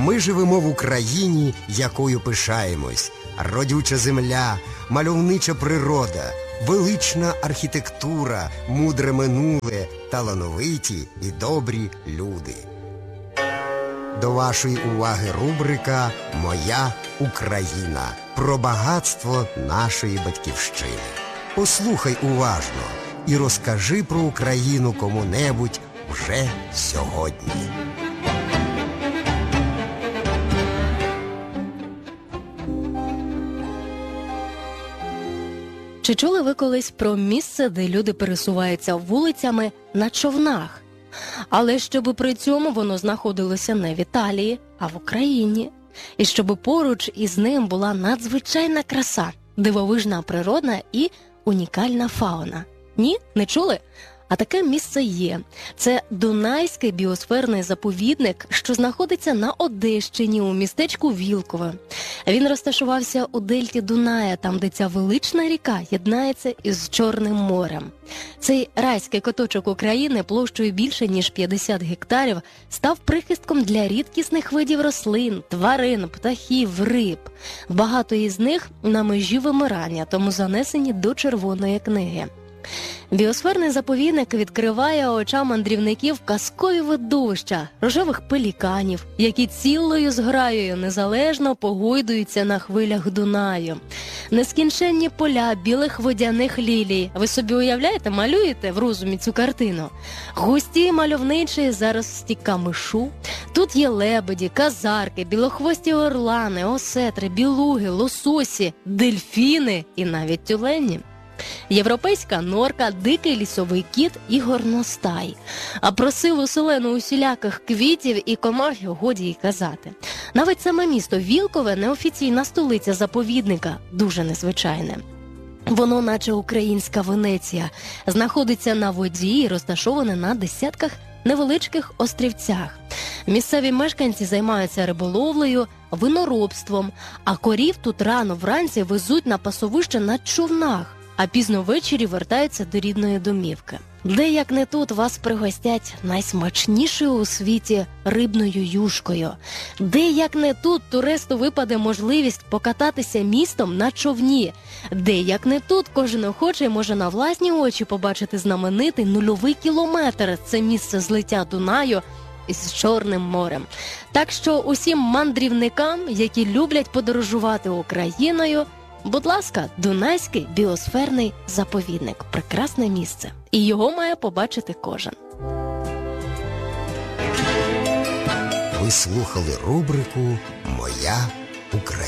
Ми живемо в Україні, якою пишаємось. Родюча земля, мальовнича природа, велична архітектура, мудре минуле, талановиті і добрі люди. До вашої уваги рубрика «Моя Україна» про багатство нашої батьківщини. Послухай уважно і розкажи про Україну кому-небудь вже сьогодні. Чи чули ви колись про місце, де люди пересуваються вулицями на човнах? Але щоб при цьому воно знаходилося не в Італії, а в Україні. І щоб поруч із ним була надзвичайна краса, дивовижна природа і унікальна фауна. Ні? Не чули? А таке місце є. Це Дунайський біосферний заповідник, що знаходиться на Одещині у містечку Вілкове. Він розташувався у дельті Дуная, там, де ця велична ріка єднається із Чорним морем. Цей райський куточок України площею більше, ніж 50 гектарів, став прихистком для рідкісних видів рослин, тварин, птахів, риб. Багато із них на межі вимирання, тому занесені до Червоної книги. Біосферний заповідник відкриває очам мандрівників казкові видовища рожевих пеліканів, які цілою зграєю незалежно погойдуються на хвилях Дунаю. Нескінченні поля білих водяних лілій. Ви собі уявляєте, малюєте в розумі цю картину? Густі мальовничі зарості камишу. Тут є лебеді, казарки, білохвості орлани, осетри, білуги, лососі, дельфіни і навіть тюлені. Європейська норка, дикий лісовий кіт і горностай. А про сиву селену усіляких квітів і комах годі й казати. Навіть саме місто Вілкове, неофіційна столиця заповідника, дуже незвичайне. Воно, наче українська Венеція, знаходиться на воді і розташоване на десятках невеличких острівцях. Місцеві мешканці займаються риболовлею, виноробством, а корів тут рано вранці везуть на пасовище на човнах, а пізно ввечері вертаються до рідної домівки. Де як не тут вас пригостять найсмачнішою у світі рибною юшкою. Де як не тут туристу випаде можливість покататися містом на човні. Де як не тут кожен охочий може на власні очі побачити знаменитий нульовий кілометр – це місце злиття Дунаю із Чорним морем. Так що усім мандрівникам, які люблять подорожувати Україною, будь ласка, Дунайський біосферний заповідник – прекрасне місце. І його має побачити кожен. Ви слухали рубрику «Моя Україна».